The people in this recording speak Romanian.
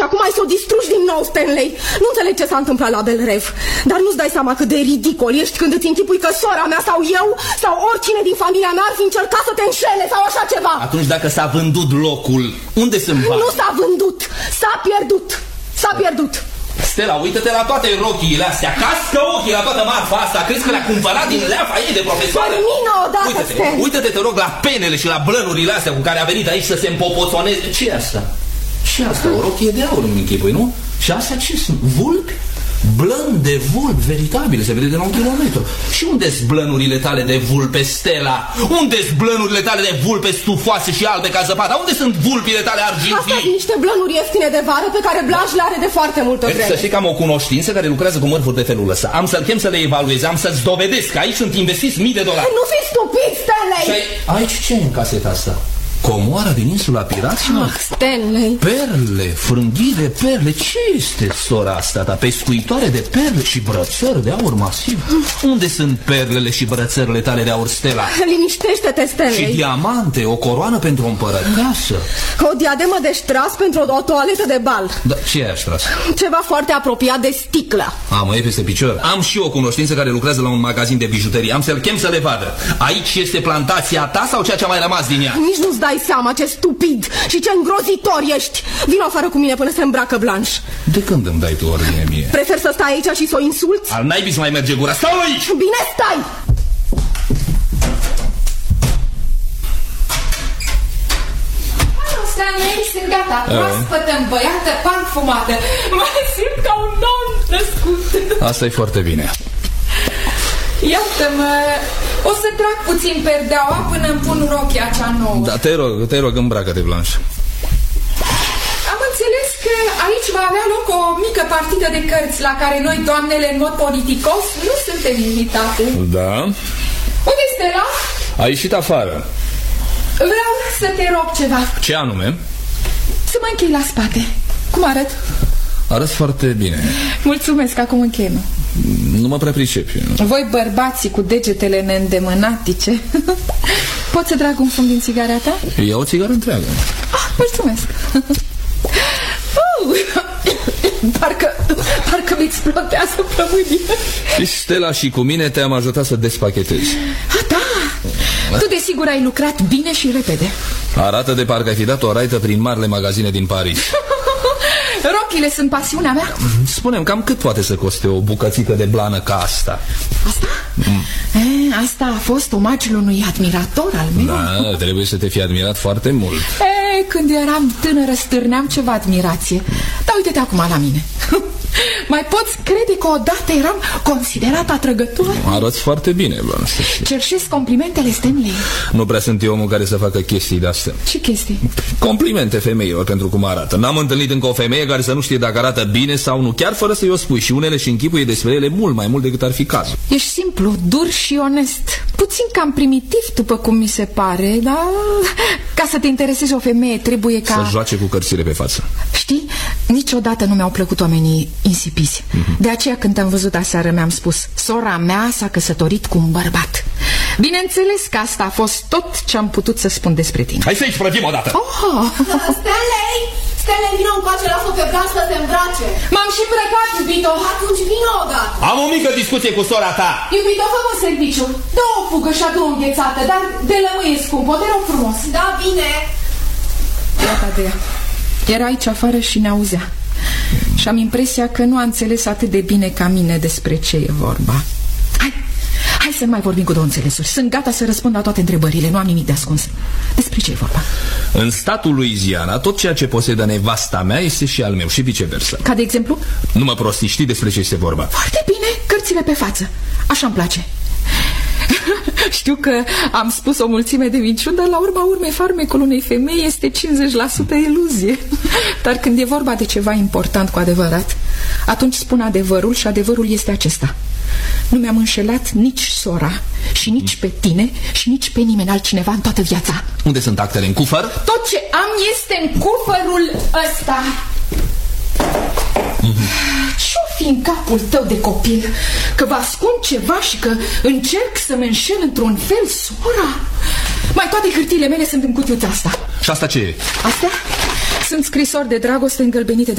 faci acum? Ai să o distrugi din nou, Stanley. Nu înțeleg ce s-a întâmplat la Belrev. Dar nu-ți dai seama cât de ridicol ești când îți închipui că sora mea sau eu sau oricine din familia mea ar fi încercat să te înșele sau așa ceva. Atunci dacă s-a vândut locul, unde sunt banii? Nu s-a vândut, s-a pierdut. S-a pierdut. Stella, uită-te la toate rochiile astea, cască ochii la toată marfa asta. Crezi că le-a cumpărat din leafa ei de profesoară? Termină odată, Stan. Uită-te, te rog, la penele și la blănurile astea cu care a venit aici să se împopoțoneze. Ce-i asta? Ce-i asta? O rochie de aur, îmi închipui, nu? Și astea ce sunt? Vulpi? Blăni de vulpi veritabile, se vede de la 1 kilometru. Și unde-s blănurile tale de vulpe, Stella? Unde-s blănurile tale de vulpe stufoase și albe ca zăpada? Unde sunt vulpile tale argintii? Asta sunt niște blănuri ieftine de vară pe care Blanche le are de foarte multă vreme. Să știi că am o cunoștință care lucrează cu mărfuri de felul ăsta. Am să-l chem să le evaluez, am să-ți dovedesc că aici sunt investiți mii de dolari. Nu fi stupid, Stanley! Și aici ce e în caseta asta? Comoara din insula Piraților? Stanley! Perle, frânghii de perle. Ce este sora asta ta? Pescuitoare de perle și brățări de aur masiv? Unde sunt perlele și brățările tale de aur, Stella? Liniștește-te, Stanley! Și diamante, o coroană pentru o împărăteasă. O diademă de ștras pentru o toaletă de bal. Da, ce e ștras? Ceva foarte apropiat de sticlă. Mă e peste picior. Am și eu o cunoștință care lucrează la un magazin de bijuterii. Am să-l chem să le vadă. Aici este plantația ta sau ceea ce a mai rămas din ea? Nici nu-ți dai seama ce stupid și ce îngrozitor ești. Vino afară cu mine până se îmbracă Blanche. De când îmi dai tu ordine mie? Prefer să stai aici și să o insulți? Al naibii să mai merge gura. Stau aici! Bine, stai! Stanley, sunt gata, proaspătă, îmbăiată, parfumată. Mă simt ca un nou născut. Asta e foarte bine. Iată-mă, o să trag puțin perdeaua până îmi pun rochia cea nouă. Da, te rog, îmbracă-te, Blanche. Am înțeles că aici va avea loc o mică partidă de cărți la care noi, doamnele, în mod politicos, nu suntem invitate. Da? Unde este Stella? A ieșit afară. Vreau să te rog ceva. Ce anume? Să mă închei la spate. Cum arăt? Arăți foarte bine. Mulțumesc, acum închei. Nu mă prea pricepi. Voi, bărbații cu degetele neîndemânatice, pot să trag un fum din țigarea ta? Ia o țigară întreagă. Mulțumesc. Parcă mi explodează plămânile. Și Stella și cu mine te-am ajutat să despachetezi. Da, tu desigur ai lucrat bine și repede. Arată de parcă ai fi dat o raită prin marile magazine din Paris. Rochile sunt pasiunea mea. Spune-mi, cam cât poate să coste o bucățică de blană ca asta? Asta? Asta a fost omagiul unui admirator al meu. Da, trebuie să te fi admirat foarte mult. Când eram tânără stârneam ceva admirație. Dar uite-te acum la mine. Mai poți crede că odată eram considerată atrăgătoare? Arăți foarte bine, Blanche. Cerșesc complimentele, Stanley? Nu prea sunt eu omul care să facă chestii de-astea. Ce chestii? Complimente femeilor pentru cum arată. N-am întâlnit încă o femeie care să nu știe dacă arată bine sau nu, chiar fără să-i o spui. Și unele și închipuie despre ele mult mai mult decât ar fi cazul. Ești simplu, dur și onest. Puțin cam primitiv, după cum mi se pare, dar ca să te interesezi o femeie trebuie ca... Să joace cu cărțile pe față. Știi, niciodată nu mi-au plăcut oamenii insipiți. De aceea când te-am văzut aseară mi-am spus: sora mea s-a căsătorit cu un bărbat. Bineînțeles că asta a fost tot ce am putut să spun despre tine. Hai să-i sprăvim odată. Stanley, vină încoace, lasă pe Blanche să se îmbrace. M-am și îmbrăcat, iubito. Atunci vină odată. Am o mică discuție cu sora ta. Iubito, fă-mă serviciu. Dă o fugă și adu o înghețată, dar de lămâie scumpă, te rog frumos. Da, bine. Iată de ea. Era aici afară și ne auzea. Și am impresia că nu a înțeles atât de bine ca mine despre ce e vorba. Hai să nu mai vorbim cu două înțelesuri. Sunt gata să răspund la toate întrebările. Nu am nimic de ascuns. Despre ce e vorba? În statul Louisiana, tot ceea ce posedă nevasta mea este și al meu și viceversa. Ca de exemplu? Nu mă prosti, știi despre ce este vorba. Foarte bine, cărțile pe față. Așa îmi place. Știu că am spus o mulțime de minciuni, dar la urma urmei farmecul unei femei este 50% iluzie. Dar când e vorba de ceva important cu adevărat, atunci spun adevărul și adevărul este acesta: nu mi-am înșelat nici sora și nici pe tine și nici pe nimeni altcineva în toată viața. Unde sunt actele? În cufăr? Tot ce am este în cufărul ăsta. Ce-o fi în capul tău de copil? Că vă ascund ceva și că încerc să-mi înșel într-un fel sora? Mai toate hârtiile mele sunt în cutiuța asta. Și asta ce e? Astea sunt scrisori de dragoste îngălbenite de